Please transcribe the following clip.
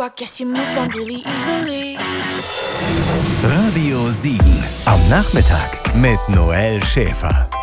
I guess you moved on really easily. Radio Siegen am Nachmittag mit Noel Schäfer.